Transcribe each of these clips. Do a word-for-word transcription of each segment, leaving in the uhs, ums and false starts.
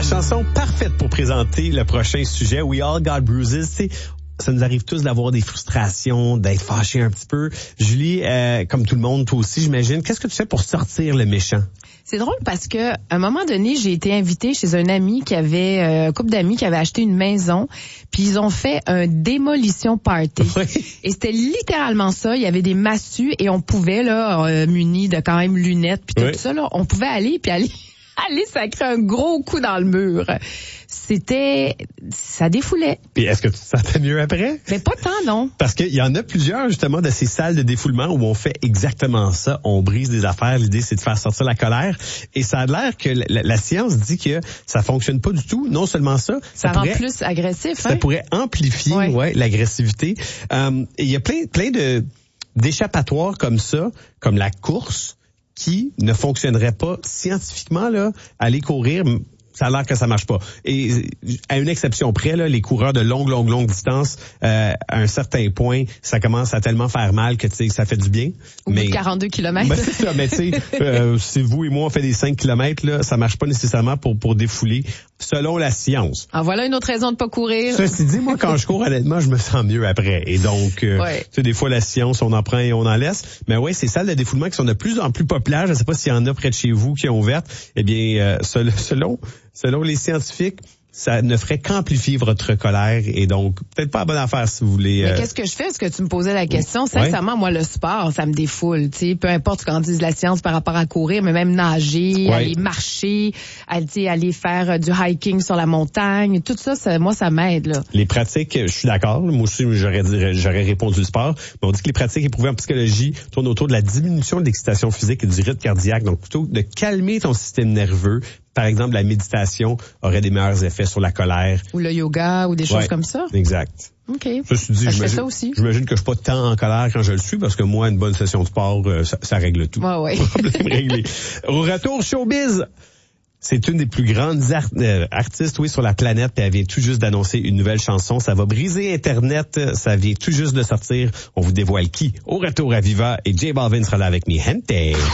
La chanson parfaite pour présenter le prochain sujet, We All Got Bruises. C'est ça nous arrive tous d'avoir des frustrations, d'être fâchés un petit peu. Julie, euh, comme tout le monde, toi aussi, j'imagine, qu'est-ce que tu fais pour sortir le méchant? C'est drôle parce que à un moment donné, j'ai été invitée chez un ami qui avait, euh, un couple d'amis qui avait acheté une maison, puis ils ont fait un démolition party. Oui. Et c'était littéralement ça. Il y avait des massues et on pouvait, là, euh, munis de quand même lunettes, puis tout Oui. ça, là, on pouvait aller, puis aller... Aller sacrer un gros coup dans le mur. C'était... Ça défoulait. Puis est-ce que tu te sentais mieux après? Mais pas tant, non. Parce qu'il y en a plusieurs, justement, de ces salles de défoulement où on fait exactement ça. On brise des affaires. L'idée, c'est de faire sortir la colère. Et ça a l'air que la, la science dit que ça fonctionne pas du tout. Non seulement ça, ça, Ça rend pourrait, plus agressif, ça hein? pourrait amplifier Ouais. ouais, l'agressivité. Euh, et il y a plein, plein de d'échappatoires comme ça, comme la course, qui ne fonctionnerait pas scientifiquement, là, aller courir, ça a l'air que ça marche pas. Et à une exception près, là, les coureurs de longue, longue, longue distance, euh, à un certain point, ça commence à tellement faire mal que tu sais, ça fait du bien. Au mais bout de quarante-deux kilomètres. Ben, c'est ça, mais tu sais, euh, si vous et moi on fait des cinq kilomètres, là, ça marche pas nécessairement pour pour défouler, selon la science. Ah, voilà une autre raison de pas courir. Ceci dit, moi, quand je cours, honnêtement, je me sens mieux après. Et donc, euh, Ouais. tu sais, des fois, la science, on en prend et on en laisse. Mais ouais, ces salles de défoulement qui sont de plus en plus populaires, je ne sais pas s'il y en a près de chez vous qui ont ouvertes, eh bien, euh, sel- selon, selon les scientifiques, ça ne ferait qu'amplifier votre colère et donc peut-être pas la bonne affaire si vous voulez. Mais euh, qu'est-ce que je fais? Est-ce que tu me posais la question? Ouais. Sincèrement, moi, le sport, ça me défoule. Tu sais, peu importe ce qu'en dise la science par rapport à courir, mais même nager, Ouais. aller marcher, aller, tu sais, aller faire euh, du hiking sur la montagne, tout ça, ça moi, ça m'aide, là. Les pratiques, je suis d'accord. Moi aussi, j'aurais dit, j'aurais répondu le sport. Mais on dit que les pratiques éprouvées en psychologie tournent autour de la diminution de l'excitation physique et du rythme cardiaque. Donc, plutôt de calmer ton système nerveux. Par exemple, la méditation aurait des meilleurs effets sur la colère. Ou le yoga, ou des choses Ouais, comme ça. Exact. OK. Ceci dit, Ah, je fais j'imagine- ça aussi. J'imagine que je suis pas tant en colère quand je le suis parce que moi, une bonne session de sport, euh, ça, ça règle tout. Ouais, ouais. Problème réglé. Au retour, Showbiz. C'est une des plus grandes art- euh, artistes, oui, sur la planète, puis elle vient tout juste d'annoncer une nouvelle chanson. Ça va briser Internet, ça vient tout juste de sortir. On vous dévoile qui? Au retour à Viva, et J Balvin sera là avec Mi Gente.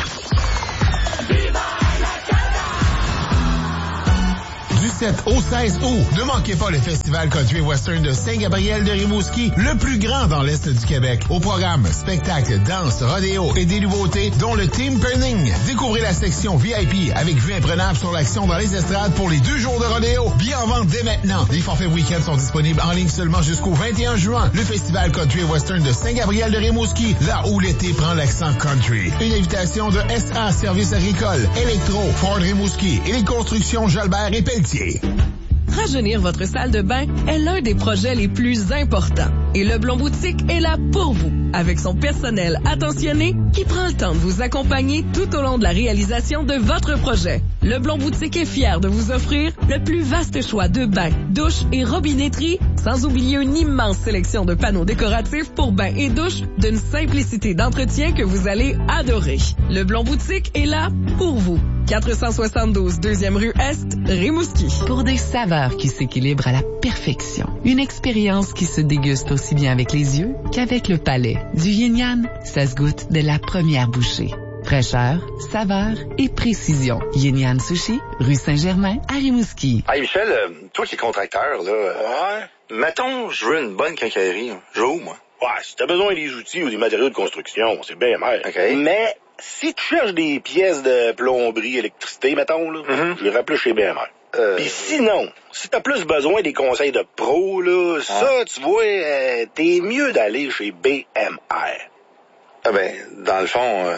Du sept au seize août, ne manquez pas le Festival Country Western de Saint-Gabriel de Rimouski, le plus grand dans l'Est du Québec. Au programme, spectacles, danse, rodéo et des nouveautés, dont le Team Burning. Découvrez la section V I P avec vue imprenable sur l'action dans les estrades pour les deux jours de rodéo. Billets en vente dès maintenant. Les forfaits week-end sont disponibles en ligne seulement jusqu'au vingt et un juin. Le Festival Country Western de Saint-Gabriel de Rimouski, là où l'été prend l'accent country. Une invitation de S A Services agricoles, Electro, Ford Rimouski et les constructions Jalbert et Pelletier. Rajeunir votre salle de bain est l'un des projets les plus importants. Et Leblond Boutique est là pour vous, avec son personnel attentionné qui prend le temps de vous accompagner tout au long de la réalisation de votre projet. Leblond Boutique est fier de vous offrir le plus vaste choix de bains, douches et robinetteries, sans oublier une immense sélection de panneaux décoratifs pour bains et douches d'une simplicité d'entretien que vous allez adorer. Leblond Boutique est là pour vous. quatre cent soixante-douze deuxième rue Est, Rimouski. Pour des saveurs qui s'équilibrent à la perfection. Une expérience qui se déguste aussi bien avec les yeux qu'avec le palais. Du yin yang, ça se goûte dès la première bouchée. Fraîcheur, saveur et précision. Yin Yang Sushi, rue Saint-Germain, à Rimouski. Hey Michel, euh, toi qui es contracteur, là, euh, Ouais. mettons, je veux une bonne quincaillerie. Je veux où, moi? Ouais, si t'as besoin des outils ou des matériaux de construction, c'est bien mer. OK. Mais si tu cherches des pièces de plomberie, électricité, mettons, là, Mhm. je irais plus chez B M R. Euh... Puis sinon, si t'as plus besoin des conseils de pro, là, ça, tu vois, euh, t'es mieux d'aller chez B M R. Ah ben, dans le fond, euh,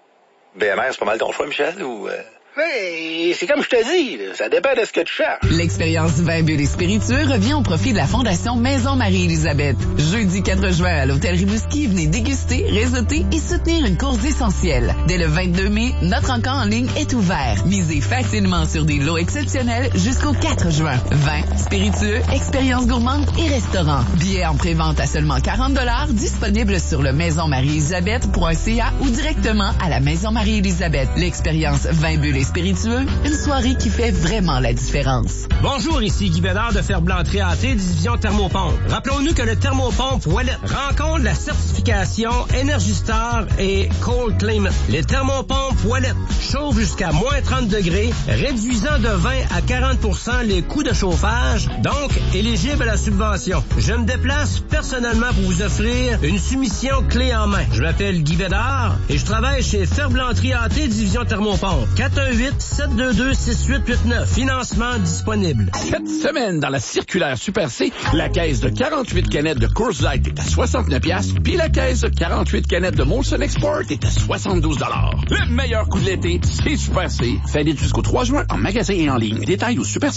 B M R, c'est pas mal ton choix, Michel, ou... Euh... Mais c'est comme je te dis, là, ça dépend de ce que tu cherches. L'expérience vin, bulle et spiritueux revient au profit de la Fondation Maison Marie-Élisabeth. Jeudi quatre juin à l'Hôtel Rimouski, venez déguster, réseauter et soutenir une cause essentielle. Dès le vingt-deux mai, notre encamp en ligne est ouvert. Misez facilement sur des lots exceptionnels jusqu'au quatre juin. Vin, spiritueux, expériences gourmandes et restaurants. Billets en pré-vente à seulement quarante dollars, disponibles sur le maison marie élisabeth point c a ou directement à la Maison Marie-Élisabeth. L'expérience vin, bulle et spiritueux, une soirée qui fait vraiment la différence. Bonjour, ici Guy Bédard de Ferblanc Trianté, division Thermopompe. Rappelons-nous que le Thermopompe Wallet rencontre la certification l'application Energy Star et Cold Climate. Les thermopompes Ouellet chauffent jusqu'à moins trente degrés, réduisant de vingt à quarante pour cent les coûts de chauffage, donc éligible à la subvention. Je me déplace personnellement pour vous offrir une soumission clé en main. Je m'appelle Guy Bédard et je travaille chez Ferblanterie A T Division Thermopompe. quatre un huit, sept deux deux, six huit huit neuf. Financement disponible. Cette semaine, dans la circulaire Super C, la caisse de quarante-huit canettes de Coors Light est à soixante-neuf piastres, puis la caisse de quarante-huit canettes de Molson Export est à soixante-douze dollars. Le meilleur coup de l'été, c'est Super C. Fait jusqu'au trois juin en magasin et en ligne. Détails au Super C.